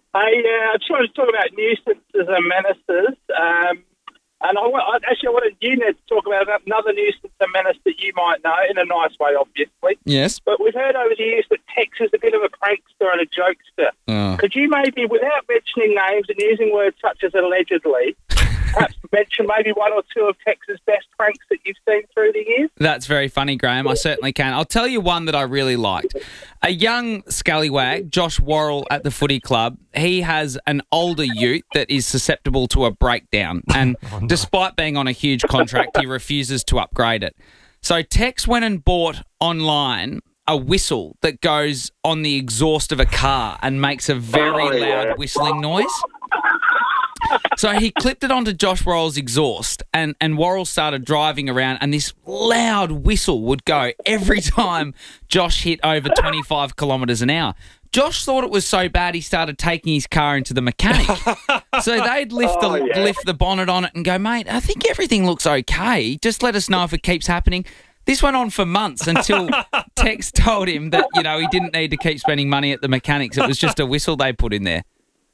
I just wanted to talk about nuisances and menaces. And I wanted you, Ned, to talk about another nuisance and menace that you might know, in a nice way, obviously. Yes. But we've heard over the years that Tex is a bit of a prankster and a jokester. Oh. Could you maybe, without mentioning names and using words such as allegedly, perhaps mention maybe one or two of Tex's best pranks that you've seen through the years? That's very funny, Graham. I certainly can. I'll tell you one that I really liked. A young scallywag, Josh Worrell at the footy club, he has an older ute that is susceptible to a breakdown. And despite being on a huge contract, he refuses to upgrade it. So Tex went and bought online a whistle that goes on the exhaust of a car and makes a very loud whistling noise. So he clipped it onto Josh Worrell's exhaust and Worrell started driving around and this loud whistle would go every time Josh hit over 25 kilometres an hour. Josh thought it was so bad he started taking his car into the mechanic. So they'd lift the bonnet on it and go, mate, I think everything looks okay. Just let us know if it keeps happening. This went on for months until Tex told him that, he didn't need to keep spending money at the mechanics. It was just a whistle they put in there.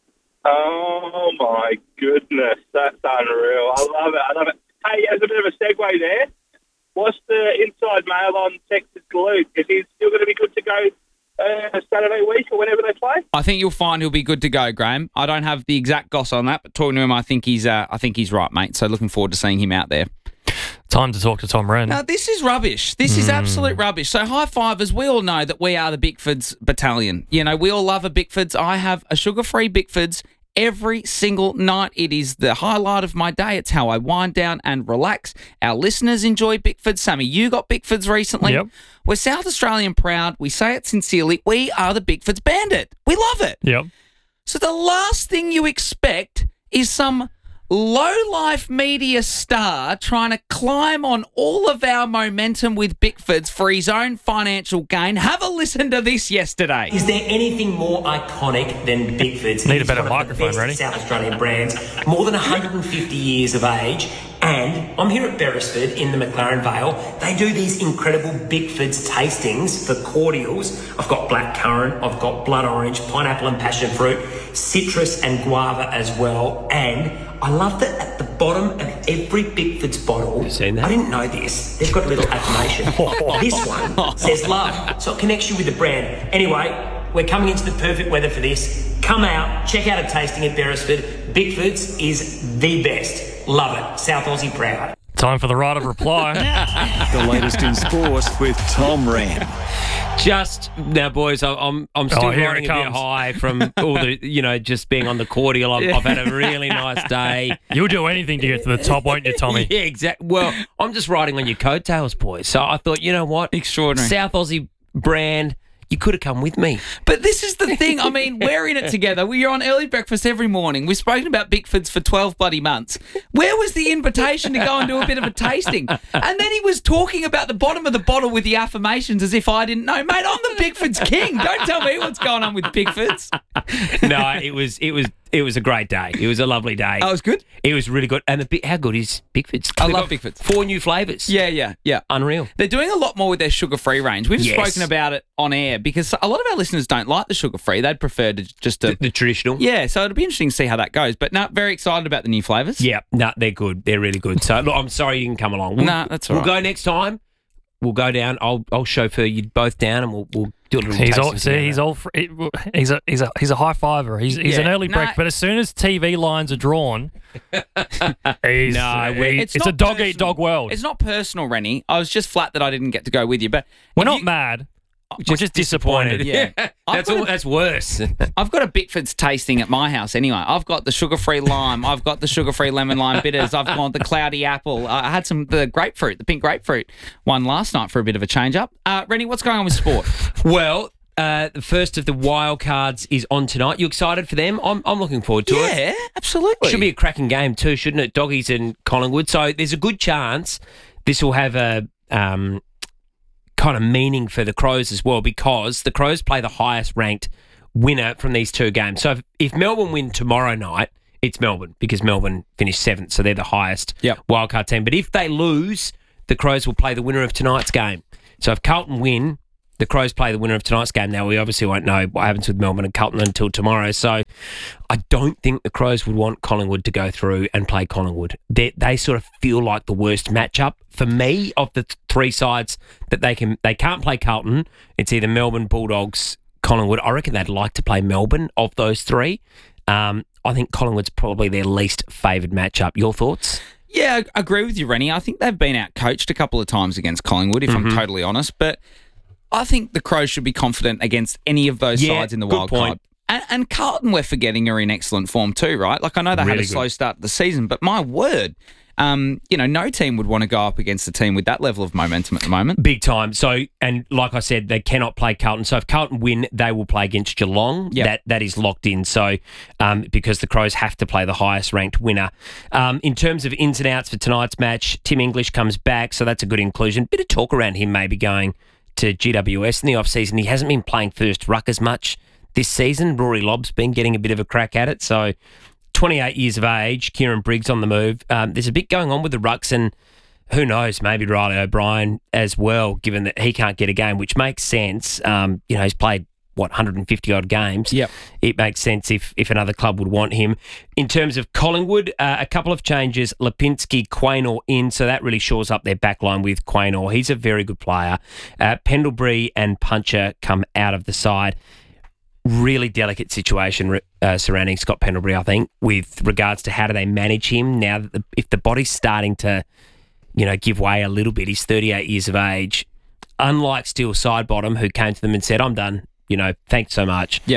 Oh, my goodness. That's unreal. I love it. Hey, as a bit of a segue there, what's the inside mail on Tex's glute? Is he still going to be good to go Saturday week or whenever they play? I think you'll find he'll be good to go, Graham. I don't have the exact goss on that, but talking to him, I think he's right, mate. So looking forward to seeing him out there. Time to talk to Tom Wren. Now, this is rubbish. This is absolute rubbish. So, high fivers, we all know that we are the Bickfords battalion. We all love a Bickfords. I have a sugar-free Bickfords every single night. It is the highlight of my day. It's how I wind down and relax. Our listeners enjoy Bickfords. Sammy, you got Bickfords recently. Yep. We're South Australian proud. We say it sincerely. We are the Bickfords Bandit. We love it. Yep. So the last thing you expect is some low-life media star trying to climb on all of our momentum with Bickfords for his own financial gain. Have a listen to this yesterday. Is there anything more iconic than Bickfords? Need a better microphone, ready? South Australian brands, more than 150 years of age. And I'm here at Beresford in the McLaren Vale. They do these incredible Bickfords tastings for cordials. I've got blackcurrant, I've got blood orange, pineapple and passion fruit, citrus and guava as well. And I love that at the bottom of every Bickfords bottle, you seen that? I didn't know this, they've got a little affirmation. This one says love, so it connects you with the brand. Anyway, we're coming into the perfect weather for this. Come out, check out a tasting at Beresford. Bickfords is the best. Love it. South Aussie proud. Time for the right of reply. The latest in sport with Tom Wren. Just now, boys. I'm still here riding it a bit comes. high from all the just being on the cordial. I've had a really nice day. You'll do anything to get to the top, won't you, Tommy? Yeah, exactly. Well, I'm just riding on your coattails, boys. So I thought, you know what? Extraordinary. South Aussie brand. You could have come with me. But this is the thing. I mean, we're in it together. We're on early breakfast every morning. We've spoken about Bickfords for 12 bloody months. Where was the invitation to go and do a bit of a tasting? And then he was talking about the bottom of the bottle with the affirmations as if I didn't know. Mate, I'm the Bickfords king. Don't tell me what's going on with Bickfords. No, it was a great day. It was a lovely day. Oh, it was good? It was really good. And how good is Bickfords? I They've love got Bickfords. 4 new flavours. Yeah. Unreal. They're doing a lot more with their sugar-free range. We've Yes. spoken about it on air because a lot of our listeners don't like the sugar-free. They'd prefer to just to... The traditional. Yeah, so it'll be interesting to see how that goes. But no, very excited about the new flavours. Yeah, no, they're good. They're really good. So, look, I'm sorry you didn't come along. No, that's all We'll right. go next time. We'll go down. I'll chauffeur you both down, and we'll do a little. He's a high fiver. He's an early No. break, but as soon as TV lines are drawn, it's a not dog personal. eat dog world. It's not personal, Rennie. I was just flat that I didn't get to go with you. But We're if not you- mad. We're just disappointed. Yeah. That's worse. I've got a Bickfords tasting at my house anyway. I've got the sugar-free lime. I've got the sugar-free lemon lime bitters. I've got the cloudy apple. I had the grapefruit, the pink grapefruit one last night for a bit of a change-up. Rennie, what's going on with sport? Well, the first of the wild cards is on tonight. You excited for them? I'm looking forward to it. Yeah, absolutely. Should be a cracking game too, shouldn't it? Doggies and Collingwood. So there's a good chance this will have a kind of meaning for the Crows as well, because the Crows play the highest ranked winner from these two games. So if Melbourne win tomorrow night, it's Melbourne, because Melbourne finished 7th, so they're the highest wildcard team. But if they lose, the Crows will play the winner of tonight's game. So if Carlton win, the Crows play the winner of tonight's game. Now, we obviously won't know what happens with Melbourne and Carlton until tomorrow. So I don't think the Crows would want Collingwood to go through and play Collingwood. They sort of feel like the worst matchup for me of the three sides that they can't play Carlton. It's either Melbourne, Bulldogs, Collingwood. I reckon they'd like to play Melbourne of those three. I think Collingwood's probably their least favoured matchup. Your thoughts? Yeah, I agree with you, Rennie. I think they've been out-coached a couple of times against Collingwood, if I'm totally honest. But I think the Crows should be confident against any of those sides in the wild card. And Carlton, we're forgetting, are in excellent form too, right? Like, I know they had a slow start to the season, but my word, no team would want to go up against a team with that level of momentum at the moment. Big time. So, and like I said, they cannot play Carlton. So if Carlton win, they will play against Geelong. Yep. That is locked in. So, because the Crows have to play the highest ranked winner. In terms of ins and outs for tonight's match, Tim English comes back, so that's a good inclusion. Bit of talk around him maybe going to GWS in the off-season. He hasn't been playing first ruck as much this season. Rory Lobb's been getting a bit of a crack at it. So 28 years of age, Kieran Briggs on the move. There's a bit going on with the rucks, and who knows, maybe Riley O'Brien as well, given that he can't get a game, which makes sense. He's played, 150-odd games. Yep. It makes sense if another club would want him. In terms of Collingwood, a couple of changes. Lipinski, Quaynor in, so that really shores up their backline with Quaynor. He's a very good player. Pendlebury and Puncher come out of the side. Really delicate situation surrounding Scott Pendlebury, I think, with regards to how do they manage him now that if the body's starting to, give way a little bit. He's 38 years of age. Unlike Steele Sidebottom, who came to them and said, "I'm done. Thanks so much." Yeah,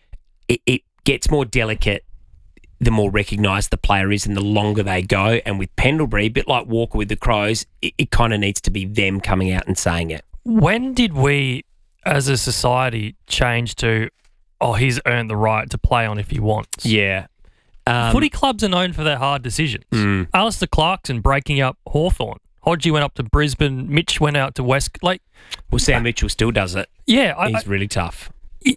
it gets more delicate the more recognised the player is and the longer they go. And with Pendlebury, a bit like Walker with the Crows, it kind of needs to be them coming out and saying it. When did we, as a society, change to, he's earned the right to play on if he wants? Yeah. Footy clubs are known for their hard decisions. Alistair Clarkson breaking up Hawthorn. Hodgie went up to Brisbane. Mitch went out to West. Sam Mitchell still does it. Yeah. He's really tough.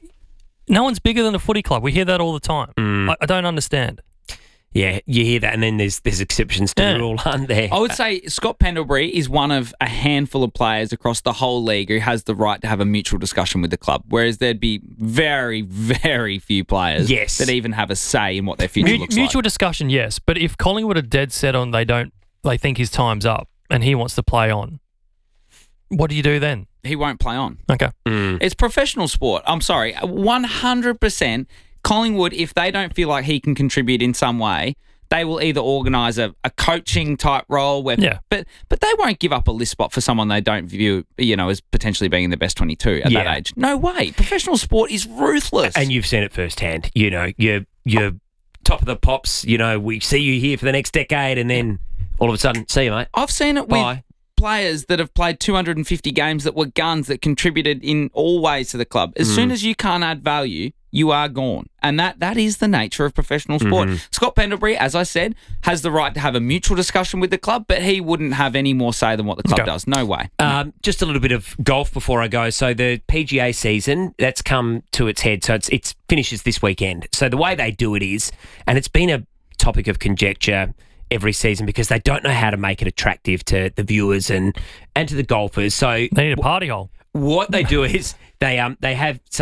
No one's bigger than a footy club. We hear that all the time. I don't understand. Yeah, you hear that, and then there's exceptions to the rule, aren't there? I would say Scott Pendlebury is one of a handful of players across the whole league who has the right to have a mutual discussion with the club, whereas there'd be very, very few players that even have a say in what their future looks like. Mutual discussion, yes, but if Collingwood are dead set on they think his time's up and he wants to play on, what do you do then? He won't play on. Okay. It's professional sport. I'm sorry. 100%. Collingwood, if they don't feel like he can contribute in some way, they will either organise a coaching type role but they won't give up a list spot for someone they don't view, as potentially being in the best 22 at that age. No way. Professional sport is ruthless. And you've seen it firsthand. You're top of the pops, we see you here for the next decade, and then all of a sudden, see you, mate. I've seen it with players that have played 250 games that were guns that contributed in all ways to the club. As soon as you can't add value, you are gone. And that is the nature of professional sport. Scott Pendlebury, as I said, has the right to have a mutual discussion with the club, but he wouldn't have any more say than what the club does. No way. Just a little bit of golf before I go. So the PGA season, that's come to its head. So it finishes this weekend. So the way they do it is, and it's been a topic of conjecture every season because they don't know how to make it attractive to the viewers and to the golfers. So they need a party hole. What they do is they have, say,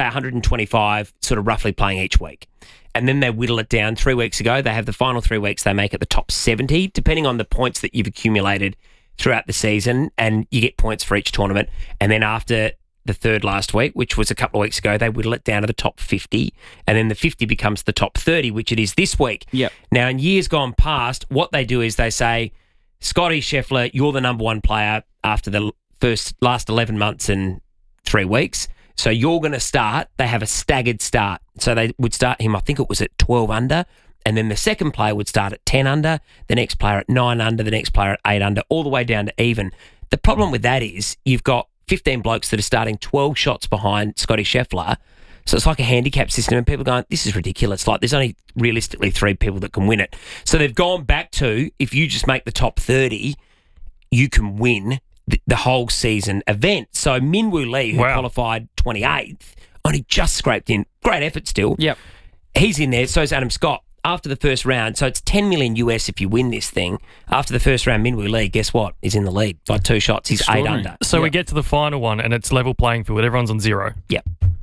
125 sort of roughly playing each week. And then they whittle it down. 3 weeks ago, they have the final 3 weeks, they make it the top 70, depending on the points that you've accumulated throughout the season, and you get points for each tournament. And then after the third last week, which was a couple of weeks ago, they whittle it down to the top 50, and then the 50 becomes the top 30, which it is this week. Yep. Now, in years gone past, what they do is they say, Scotty Scheffler, you're the number one player after the last 11 months and 3 weeks. So you're going to start. They have a staggered start. So they would start him, I think it was at 12 under, and then the second player would start at 10 under, the next player at 9 under, the next player at 8 under, all the way down to even. The problem with that is you've got 15 blokes that are starting 12 shots behind Scotty Scheffler. So it's like a handicap system, and people are going, this is ridiculous. Like, there's only realistically 3 people that can win it. So they've gone back to, if you just make the top 30, you can win the whole season event. So Minwoo Lee, who qualified 28th, only just scraped in. Great effort still. Yep. He's in there. So is Adam Scott. after the first round, so it's 10 million US if you win this thing. After the first round, Minwoo Lee, guess what? He's in the lead by 2 shots. He's 8 under. So we get to the final one and it's level playing field. Everyone's on 0. Yep.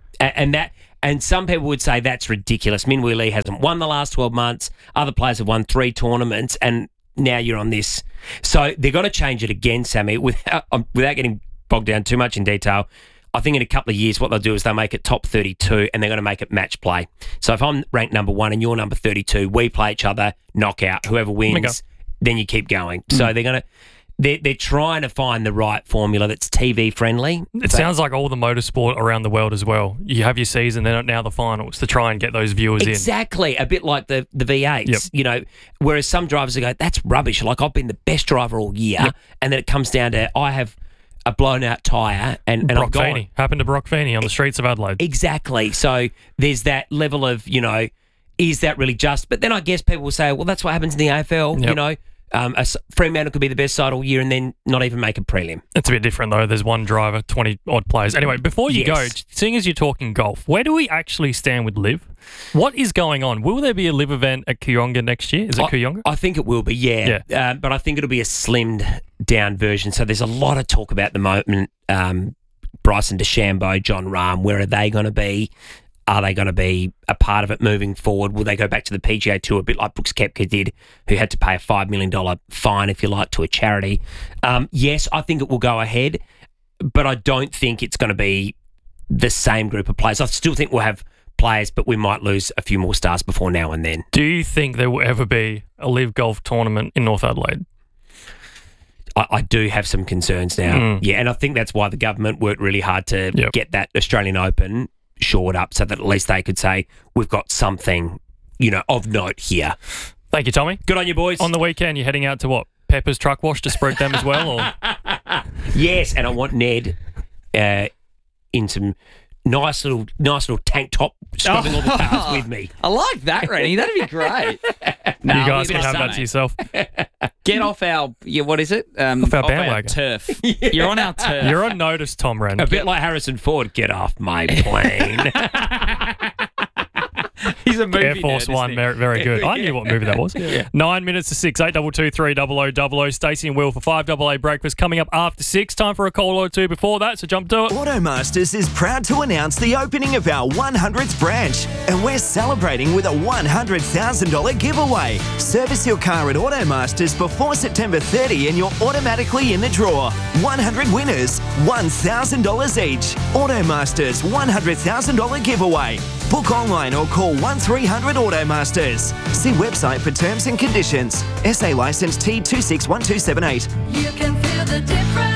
And some people would say that's ridiculous. Minwoo Lee hasn't won the last 12 months. Other players have won 3 tournaments, and now you're on this. So they're going to change it again, Sammy, without getting bogged down too much in detail. I think in a couple of years what they'll do is they'll make it top 32 and they're going to make it match play. So if I'm ranked number 1 and you're number 32, we play each other, knockout. Whoever wins, then you keep going. So they're trying to find the right formula that's TV friendly. It sounds like all the motorsport around the world as well. You have your season, then now the finals to try and get those viewers in. Exactly. A bit like the V8s, you know, whereas some drivers go, that's rubbish. Like I've been the best driver all year. And then it comes down to I have a blown out tyre and I'm gone. Feeney. Happened to Brock Feeney on the streets of Adelaide. Exactly. So there's that level of, you know, is that really just? But then I guess people will say, well, that's what happens in the AFL, you know. Fremantle could be the best side all year and then not even make a prelim. It's a bit different, though. There's one driver, 20-odd players. Anyway, before you go, seeing as you're talking golf, where do we actually stand with Liv? What is going on? Will there be a Liv event at Kooyonga next year? Is it Kooyonga? I think it will be, but I think it'll be a slimmed down version. So there's a lot of talk about the moment. Bryson DeChambeau, John Rahm, where are they going to be? Are they going to be a part of it moving forward? Will they go back to the PGA Tour, a bit like Brooks Koepka did, who had to pay a $5 million fine, if you like, to a charity? Yes, I think it will go ahead, but I don't think it's going to be the same group of players. I still think we'll have players, but we might lose a few more stars before now and then. Do you think there will ever be a Liv Golf tournament in North Adelaide? I do have some concerns now. Yeah, and I think that's why the government worked really hard to get that Australian Open shored up so that at least they could say, we've got something, you know, of note here. Thank you, Tommy. Good on you, boys. On the weekend, you're heading out to what? Pepper's Truck Wash to spread them as well? Or? Yes, and I want Ned in some nice little tank top scrubbing all the cars with me. I like that, Rennie. That'd be great. You guys can have that to yourself. Get off our, what is it? Off our bandwagon. Turf. You're on our turf. You're on notice, Tom Wren. A bit like Harrison Ford, get off my plane. He's a movie Air Force nerd, One, very good. I knew what movie that was. 9 minutes to 6, 822 Stacey and Will for 5AA breakfast coming up after 6. Time for a call or two before that, so jump to it. Automasters is proud to announce the opening of our 100th branch, and we're celebrating with a $100,000 giveaway. Service your car at Automasters before September 30 and you're automatically in the draw. 100 winners, $1,000 each. Automasters $100,000 giveaway. Book online or call 1300 Automasters. See website for terms and conditions. SA licence T261278. You can feel the difference.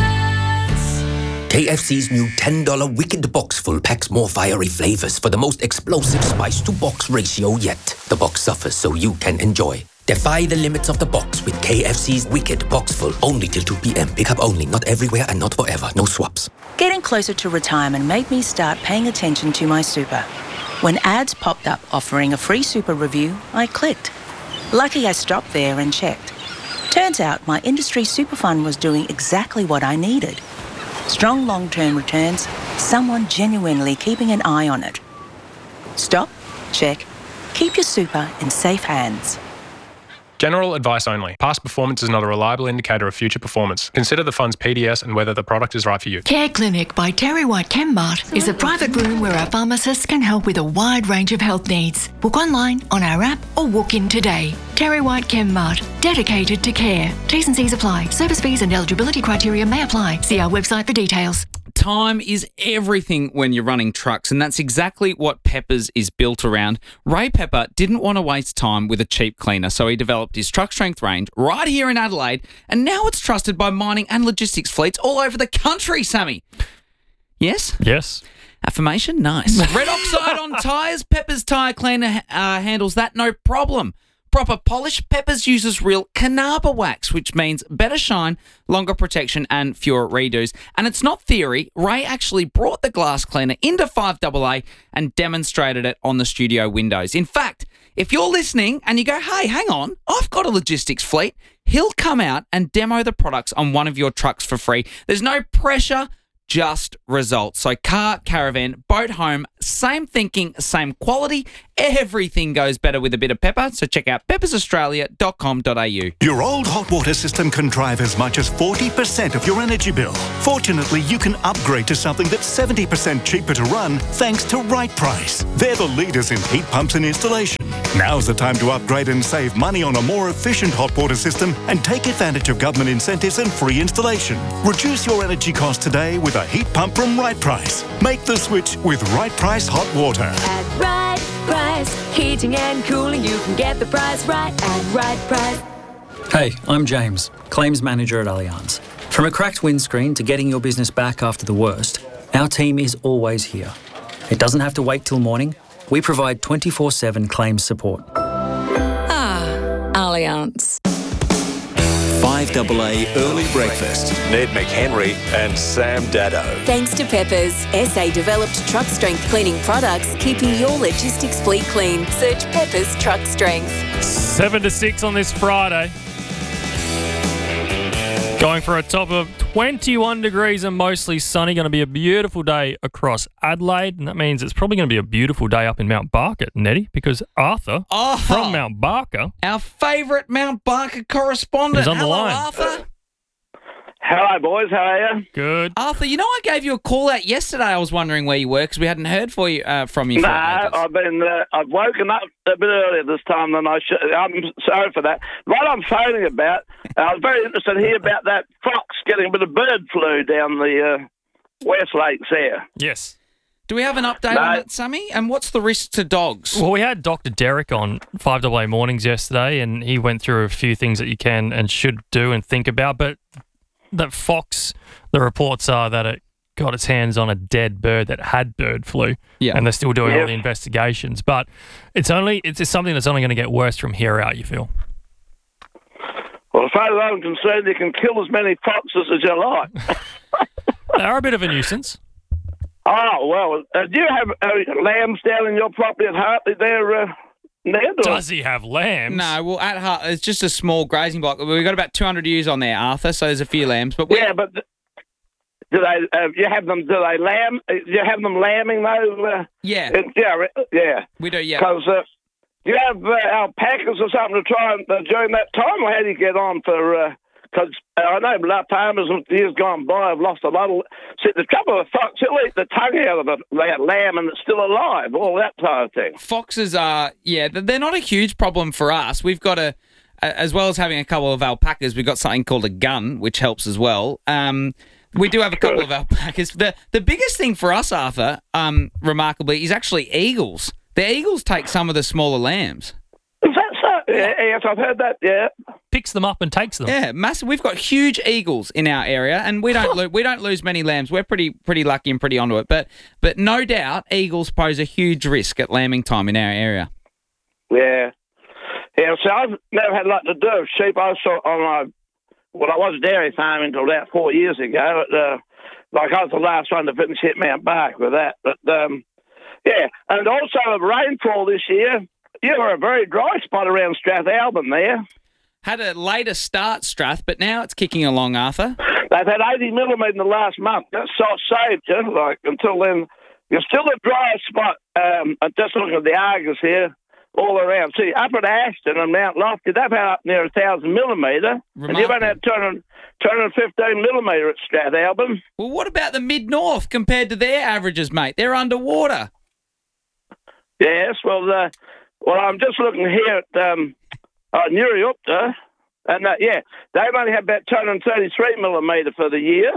KFC's new $10 Wicked Box Full packs more fiery flavors for the most explosive spice-to-box ratio yet. The box suffers so you can enjoy. Defy the limits of the box with KFC's Wicked Box Full. Only till 2 p.m. Pick up only. Not everywhere and not forever. No swaps. Getting closer to retirement made me start paying attention to my super. When ads popped up offering a free super review, I clicked. Lucky I stopped there and checked. Turns out my industry super fund was doing exactly what I needed. Strong long-term returns, someone genuinely keeping an eye on it. Stop, check, keep your super in safe hands. General advice only. Past performance is not a reliable indicator of future performance. Consider the fund's PDS and whether the product is right for you. Care Clinic by Terry White Chemmart is a private room where our pharmacists can help with a wide range of health needs. Book online, on our app, or walk in today. Terry White Chemmart, dedicated to care. T's and C's apply. Service fees and eligibility criteria may apply. See our website for details. Time is everything when you're running trucks, and that's exactly what Peppers is built around. Ray Pepper didn't want to waste time with a cheap cleaner, so he developed his truck strength range right here in Adelaide, and now it's trusted by mining and logistics fleets all over the country, Sammy. Yes? Yes. Affirmation? Nice. Red oxide on tyres, Peppers tyre cleaner handles that no problem. Proper polish, Peppers uses real Carnauba wax, which means better shine, longer protection and fewer redos. And it's not theory. Ray actually brought the glass cleaner into 5AA and demonstrated it on the studio windows. In fact, if you're listening and you go, hey, hang on, I've got a logistics fleet, he'll come out and demo the products on one of your trucks for free. There's no pressure, just results. So car, caravan, boat home, same thinking, same quality. Everything goes better with a bit of pepper. So check out peppersaustralia.com.au. Your old hot water system can drive as much as 40% of your energy bill. Fortunately, you can upgrade to something that's 70% cheaper to run thanks to Right Price. They're the leaders in heat pumps and installation. Now's the time to upgrade and save money on a more efficient hot water system and take advantage of government incentives and free installation. Reduce your energy costs today with a heat pump from Right Price. Make the switch with Right Price Hot Water. At Right Price, heating and cooling, you can get the price right at Right Price. Hey, I'm James, Claims Manager at Allianz. From a cracked windscreen to getting your business back after the worst, our team is always here. It doesn't have to wait till morning. We provide 24/7 claims support. Allianz. 5AA Early Breakfast. Ned McHenry and Sam Daddo. Thanks to Peppers, SA developed truck strength cleaning products, keeping your logistics fleet clean. Search Peppers Truck Strength. 7 to 6 on this Friday. Going for a top of 21 degrees and mostly sunny. Going to be a beautiful day across Adelaide. And that means it's probably going to be a beautiful day up in Mount Barker, Nettie, because Arthur from Mount Barker, our favourite Mount Barker correspondent. is on the line. Arthur. Hello, boys. How are you? Good. Arthur, you know I gave you a call out yesterday. I was wondering where you were because we hadn't heard from you. No, for ages. I've woken up a bit earlier this time than I should. I'm sorry for that. What I'm phoning about, I was very interested to hear about that fox getting a bit of bird flu down the West Lakes there. Yes. Do we have an update on that, Sammy? And what's the risk to dogs? Well, we had Dr. Derek on 5AA Mornings yesterday, and he went through a few things that you can and should do and think about. But that fox, the reports are that it got its hands on a dead bird that had bird flu, and they're still doing all the investigations. But it's something that's only going to get worse from here out, you feel? Well, as far as I'm concerned, you can kill as many foxes as you like. They are a bit of a nuisance. Oh, well, do you have lambs down in your property at Hartley there, Ned? Does he have lambs? No, well, at heart, it's just a small grazing block. We've got about 200 ewes on there, Arthur, so there's a few lambs. But yeah, but do they? You have them? Do they lamb? Do you have them lambing though? Yeah. Yeah. We do. Yeah. Because do you have alpacas or something to try during that time, or how do you get on for? Because I know a lot of farmers years gone by have lost a lot of. See, the trouble with fox, he'll eat the tongue out of that lamb and it's still alive, all that type of thing. Foxes are, they're not a huge problem for us. We've got as well as having a couple of alpacas, we've got something called a gun, which helps as well. We do have a couple of alpacas. The biggest thing for us, Arthur, remarkably, is actually eagles. The eagles take some of the smaller lambs. Is that so? Yes, I've heard that, yeah. Picks them up and takes them. Yeah, massive. We've got huge eagles in our area, and we don't lose many lambs. We're pretty lucky and pretty onto it. But no doubt, eagles pose a huge risk at lambing time in our area. Yeah. Yeah, so I've never had a lot to do with sheep. I saw I was dairy farming until about 4 years ago. I was the last one to finish hit Mount Barker with that. But, yeah, and also the rainfall this year. You were a very dry spot around Strathalbyn there. Had a later start, Strath, but now it's kicking along, Arthur. They've had 80 millimetre in the last month. That's so saved you. Until then, you're still a dry spot. I'm just looking at the Argus here, all around. See, up at Ashton and Mount Lofty, they've had up near 1,000 millimetre. And you've only had 215 millimetre at Strathalbyn. Well, what about the mid-north compared to their averages, mate? They're underwater. Yes, well, I'm just looking here at Nuriupta, and they've only had about 233 millimetre for the year.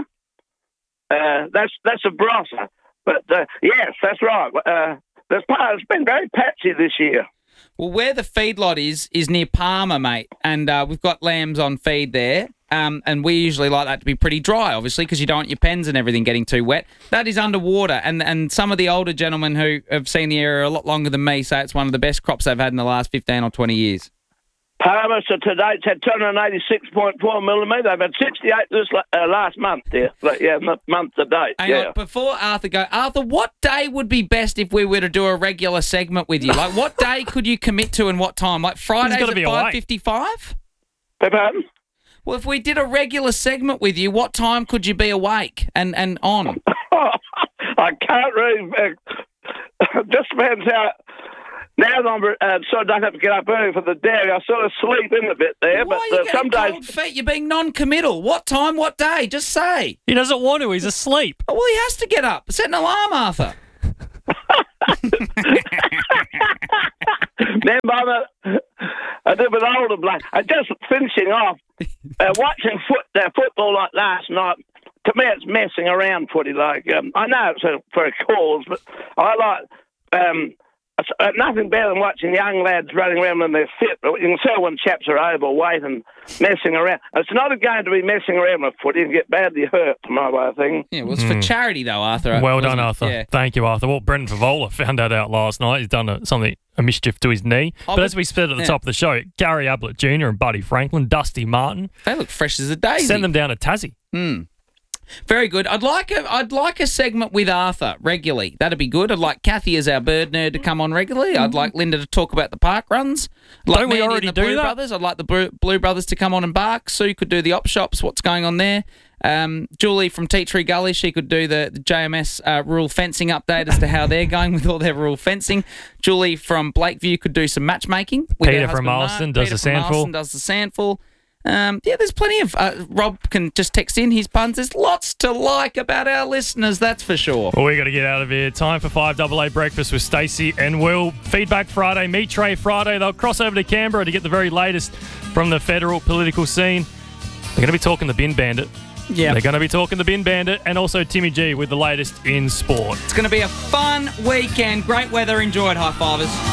That's a Barossa. But, yes, that's right. It's been very patchy this year. Well, where the feedlot is near Palmer, mate, and we've got lambs on feed there, and we usually like that to be pretty dry, obviously, because you don't want your pens and everything getting too wet. That is underwater, and some of the older gentlemen who have seen the area a lot longer than me say it's one of the best crops they've had in the last 15 or 20 years. Palmer, so to date's had 286.4 millimetre. They've had 68 this last month there. Month to date. Look, before Arthur go, Arthur, what day would be best if we were to do a regular segment with you? Like, what day could you commit to and what time? Like Fridays at 5:55? Pardon? Well, if we did a regular segment with you, what time could you be awake and on? I can't really just depends how. Now I'm so I don't have to get up early for the dairy. I sort of sleep in a bit there, Why but are you getting some days. cold feet? You're being non-committal. What time? What day? Just say. He doesn't want to. He's asleep. Oh, well, he has to get up. Set an alarm, Arthur. Remember, I did with older bloke. I just finishing off watching football like last night. To me, it's messing around footy. Like I know it's for a cause, but I like nothing better than watching young lads running around when they're fit. You can tell when chaps are overweight and messing around. It's not a game to be messing around with footy and get badly hurt, to my way of thinking. Yeah, well, it's for charity, though, Arthur. Well done, Arthur. Yeah. Thank you, Arthur. Well, Brendan Favola found that out last night. He's done a mischief to his knee. But as we said at the top of the show, Gary Ablett Jr. and Buddy Franklin, Dusty Martin. They look fresh as a daisy. Send them down to Tassie. Very good. I'd like a segment with Arthur regularly. That'd be good. I'd like Kathy as our bird nerd to come on regularly. I'd like Linda to talk about the park runs. I'd like Don't we Mandy already and the do Blue that? Brothers. I'd like the Blue Brothers to come on and bark. Sue could do the op shops. What's going on there? Julie from Tea Tree Gully, she could do the JMS rural fencing update as to how they're going with all their rural fencing. Julie from Blakeview could do some matchmaking. With Peter her from husband, Marston does Peter the from sandful. Marston does the sandful. Yeah, there's plenty of... Rob can just text in his puns. There's lots to like about our listeners, that's for sure. Well, we got to get out of here. Time for 5AA Breakfast with Stacey and Will. Feedback Friday, Meet Tray Friday. They'll cross over to Canberra to get the very latest from the federal political scene. They're going to be talking the Bin Bandit. Yeah. They're going to be talking the Bin Bandit and also Timmy G with the latest in sport. It's going to be a fun weekend. Great weather. Enjoy it, high fivers.